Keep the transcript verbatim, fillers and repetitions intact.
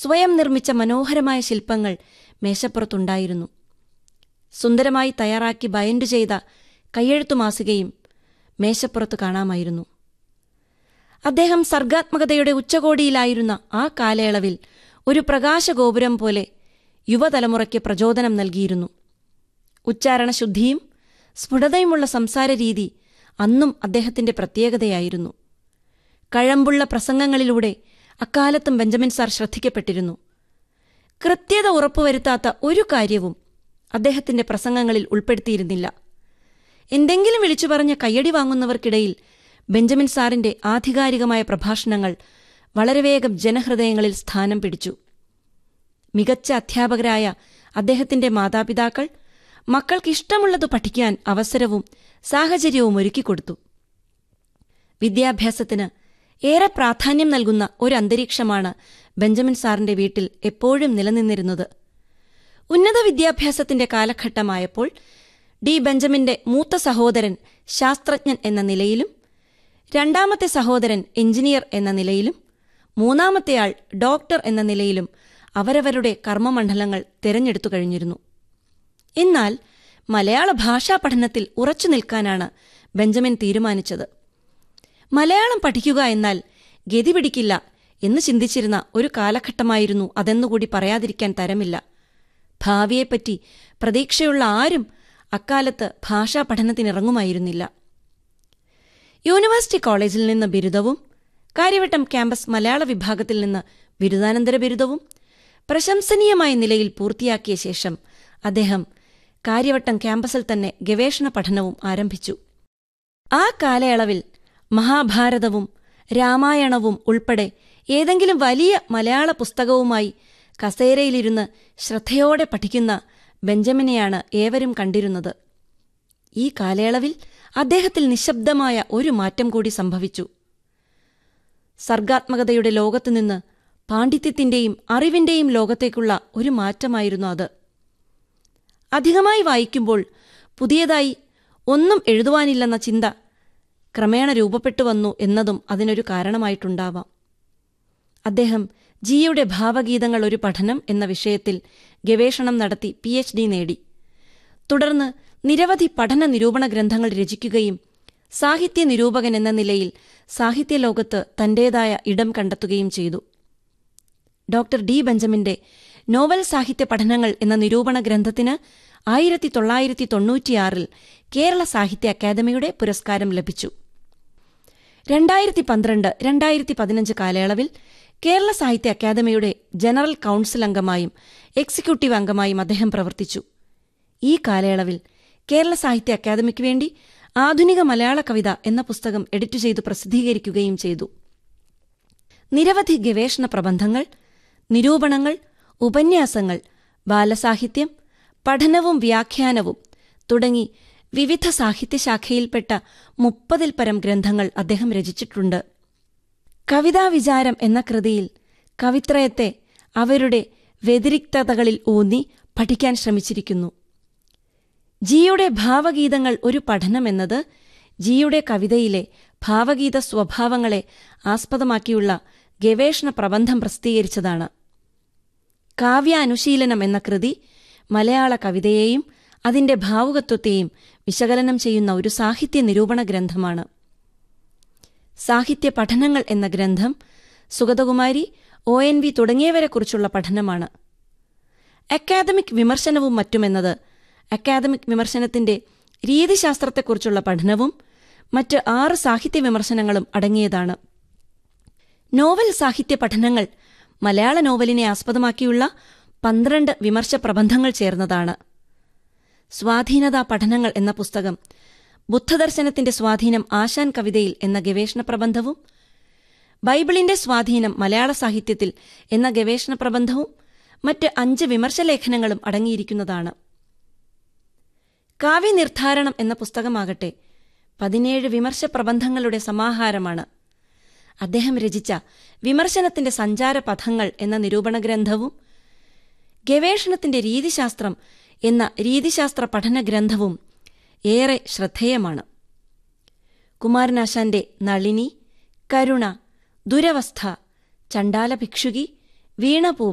സ്വയം നിർമ്മിച്ച മനോഹരമായ ശില്പങ്ങൾ മേശപ്പുറത്തുണ്ടായിരുന്നു. സുന്ദരമായി തയ്യാറാക്കി ബൈൻഡ് ചെയ്ത കയ്യെഴുത്തു മാസികയും മേശപ്പുറത്ത് കാണാമായിരുന്നു. അദ്ദേഹം സർഗാത്മകതയുടെ ഉച്ചകോടിയിലായിരുന്ന ആ കാലയളവിൽ ഒരു പ്രകാശഗോപുരം പോലെ യുവതലമുറയ്ക്ക് പ്രചോദനം നൽകിയിരുന്നു. ഉച്ചാരണശുദ്ധിയും സ്ഫുടതയുമുള്ള സംസാരരീതി അന്നും അദ്ദേഹത്തിന്റെ പ്രത്യേകതയായിരുന്നു. കഴമ്പുള്ള പ്രസംഗങ്ങളിലൂടെ അക്കാലത്തും ബെഞ്ചമിൻ സാർ ശ്രദ്ധിക്കപ്പെട്ടിരുന്നു. കൃത്യത ഉറപ്പുവരുത്താത്ത ഒരു കാര്യവും അദ്ദേഹത്തിന്റെ പ്രസംഗങ്ങളിൽ ഉൾപ്പെടുത്തിയിരുന്നില്ല. എന്തെങ്കിലും വിളിച്ചു പറഞ്ഞ് കയ്യടി വാങ്ങുന്നവർക്കിടയിൽ ബെഞ്ചമിൻ സാറിന്റെ ആധികാരികമായ പ്രഭാഷണങ്ങൾ വളരെ വേഗം ജനഹൃദയങ്ങളിൽ സ്ഥാനം പിടിച്ചു. മികച്ച അധ്യാപകരായ അദ്ദേഹത്തിന്റെ മാതാപിതാക്കൾ മക്കൾക്കിഷ്ടമുള്ളത് പഠിക്കാൻ അവസരവും സാഹചര്യവും ഒരുക്കിക്കൊടുത്തു. വിദ്യാഭ്യാസത്തിന് ഏറെ പ്രാധാന്യം നൽകുന്ന ഒരു അന്തരീക്ഷമാണ് ബെഞ്ചമിൻ സാറിന്റെ വീട്ടിൽ എപ്പോഴും നിലനിന്നിരുന്നത്. ഉന്നത വിദ്യാഭ്യാസത്തിന്റെ കാലഘട്ടമായപ്പോൾ ഡി ബെഞ്ചമിന്റെ മൂത്ത സഹോദരൻ ശാസ്ത്രജ്ഞൻ എന്ന നിലയിലും രണ്ടാമത്തെ സഹോദരൻ എഞ്ചിനീയർ എന്ന നിലയിലും മൂന്നാമത്തെയാൾ ഡോക്ടർ എന്ന നിലയിലും അവരവരുടെ കർമ്മമണ്ഡലങ്ങൾ തിരഞ്ഞെടുത്തു കഴിഞ്ഞിരുന്നു. എന്നാൽ മലയാള ഭാഷാ പഠനത്തിൽ ഉറച്ചു നിൽക്കാനാണ് ബെഞ്ചമിൻ തീരുമാനിച്ചത്. മലയാളം പഠിക്കുക എന്നാൽ ഗതി പിടിക്കില്ല എന്ന് ചിന്തിച്ചിരുന്ന ഒരു കാലഘട്ടമായിരുന്നു അതെന്നുകൂടി പറയാതിരിക്കാൻ തരമില്ല. ഭാവിയെപ്പറ്റി പ്രതീക്ഷയുള്ള ആരും അക്കാലത്ത് ഭാഷാ പഠനത്തിനിറങ്ങുമായിരുന്നില്ല. യൂണിവേഴ്സിറ്റി കോളേജിൽ നിന്ന് ബിരുദവും കാര്യവട്ടം ക്യാമ്പസ് മലയാള വിഭാഗത്തിൽ നിന്ന് ബിരുദാനന്തര ബിരുദവും പ്രശംസനീയമായ നിലയിൽ പൂർത്തിയാക്കിയ ശേഷം അദ്ദേഹം കാര്യവട്ടം ക്യാമ്പസിൽ തന്നെ ഗവേഷണ പഠനവും ആരംഭിച്ചു. ആ കാലയളവിൽ മഹാഭാരതവും രാമായണവും ഉൾപ്പെടെ ഏതെങ്കിലും വലിയ മലയാള പുസ്തകവുമായി കസേരയിലിരുന്ന് ശ്രദ്ധയോടെ പഠിക്കുന്ന ബെഞ്ചമിനെയാണ് ഏവരും കണ്ടിരുന്നത്. ഈ കാലയളവിൽ അദ്ദേഹത്തിൽ നിശബ്ദമായ ഒരു മാറ്റം കൂടി സംഭവിച്ചു. സർഗാത്മകതയുടെ ലോകത്തുനിന്ന് പാണ്ഡിത്യത്തിന്റെയും അറിവിന്റെയും ലോകത്തേക്കുള്ള ഒരു മാറ്റമായിരുന്നു അത്. അധികമായി വായിക്കുമ്പോൾ പുതിയതായി ഒന്നും എഴുതുവാനില്ലെന്ന ചിന്ത ക്രമേണ രൂപപ്പെട്ടു വന്നു എന്നതും അതിനൊരു കാരണമായിട്ടുണ്ടാവാം. അദ്ദേഹം ജിയുടെ ഭാവഗീതങ്ങൾ ഒരു പഠനം എന്ന വിഷയത്തിൽ ഗവേഷണം നടത്തി പി എച്ച് ഡി നേടി. തുടർന്ന് നിരവധി പഠന നിരൂപണ ഗ്രന്ഥങ്ങൾ രചിക്കുകയും സാഹിത്യ നിരൂപകൻ എന്ന നിലയിൽ സാഹിത്യലോകത്ത് തന്റേതായ ഇടം കണ്ടെത്തുകയും ചെയ്തു. ഡോക്ടർ ഡി ബെഞ്ചമിന്റെ നോവൽ സാഹിത്യ പഠനങ്ങൾ എന്ന നിരൂപണ ഗ്രന്ഥത്തിന് ആയിരത്തി തൊള്ളായിരത്തി തൊണ്ണൂറ്റിയാറിൽ കേരള സാഹിത്യ അക്കാദമിയുടെ പുരസ്കാരം ലഭിച്ചു. രണ്ടായിരത്തി പന്ത്രണ്ട് രണ്ടായിരത്തി പതിനഞ്ച് കാലയളവിൽ കേരള സാഹിത്യ അക്കാദമിയുടെ ജനറൽ കൗൺസിൽ അംഗമായും എക്സിക്യൂട്ടീവ് അംഗമായും അദ്ദേഹം പ്രവർത്തിച്ചു. ഈ കാലയളവിൽ കേരള സാഹിത്യ അക്കാദമിക്ക് വേണ്ടി ആധുനിക മലയാള കവിത എന്ന പുസ്തകം എഡിറ്റ് ചെയ്തു പ്രസിദ്ധീകരിക്കുകയും ചെയ്തു. നിരവധി ഗവേഷണ പ്രബന്ധങ്ങൾ, നിരൂപണങ്ങൾ, ഉപന്യാസങ്ങൾ, ബാലസാഹിത്യം, പഠനവും വ്യാഖ്യാനവും തുടങ്ങി വിവിധ സാഹിത്യശാഖയിൽപ്പെട്ട മുപ്പതിൽ പരം ഗ്രന്ഥങ്ങൾ അദ്ദേഹം രചിച്ചിട്ടുണ്ട്. കവിതാവിചാരം എന്ന കൃതിയിൽ കവിത്രയത്തെ അവരുടെ വ്യതിരിക്തതകളിൽ ഊന്നി പഠിക്കാൻ ശ്രമിച്ചിരിക്കുന്നു. ജിയുടെ ഭാവഗീതങ്ങൾ ഒരു പഠനമെന്നത് ജിയുടെ കവിതയിലെ ഭാവഗീത സ്വഭാവങ്ങളെ ആസ്പദമാക്കിയുള്ള ഗവേഷണ പ്രബന്ധം പ്രസിദ്ധീകരിച്ചതാണ്. കാവ്യാനുശീലനം എന്ന കൃതി മലയാള കവിതയെയും അതിന്റെ ഭാവുകത്വത്തെയും വിശകലനം ചെയ്യുന്ന ഒരു സാഹിത്യ നിരൂപണ ഗ്രന്ഥമാണ്. സാഹിത്യ പഠനങ്ങൾ എന്ന ഗ്രന്ഥം സുഗതകുമാരി, ഒ എൻ വി തുടങ്ങിയവരെക്കുറിച്ചുള്ള പഠനമാണ്. അക്കാദമിക് വിമർശനവും മറ്റുമെന്നത് അക്കാദമിക് വിമർശനത്തിന്റെ രീതിശാസ്ത്രത്തെക്കുറിച്ചുള്ള പഠനവും മറ്റ് ആറ് സാഹിത്യ വിമർശനങ്ങളും അടങ്ങിയതാണ്. നോവൽ സാഹിത്യ പഠനങ്ങൾ മലയാള നോവലിനെ ആസ്പദമാക്കിയുള്ള പന്ത്രണ്ട് വിമർശ പ്രബന്ധങ്ങൾ ചേർന്നതാണ്. സ്വാധീനതാ പഠനങ്ങൾ എന്ന പുസ്തകം ബുദ്ധദർശനത്തിന്റെ സ്വാധീനം ആശാൻ കവിതയിൽ എന്ന ഗവേഷണ പ്രബന്ധവും ബൈബിളിന്റെ സ്വാധീനം മലയാള സാഹിത്യത്തിൽ എന്ന ഗവേഷണ പ്രബന്ധവും മറ്റ് അഞ്ച് വിമർശലേഖനങ്ങളും അടങ്ങിയിരിക്കുന്നതാണ്. കാവ്യനിർദ്ധാരണം എന്ന പുസ്തകമാകട്ടെ പതിനേഴ് വിമർശ പ്രബന്ധങ്ങളുടെ സമാഹാരമാണ്. അദ്ദേഹം രചിച്ച വിമർശനത്തിന്റെ സഞ്ചാരപഥങ്ങൾ എന്ന നിരൂപണ ഗ്രന്ഥവും ഗവേഷണത്തിന്റെ രീതിശാസ്ത്രം എന്ന രീതിശാസ്ത്ര പഠന ഗ്രന്ഥവും ഏറെ ശ്രദ്ധേയമാണ്. കുമാരനാശാന്റെ നളിനി, കരുണ, ദുരവസ്ഥ, ചണ്ഡാല ഭിക്ഷുകി, വീണപൂവ്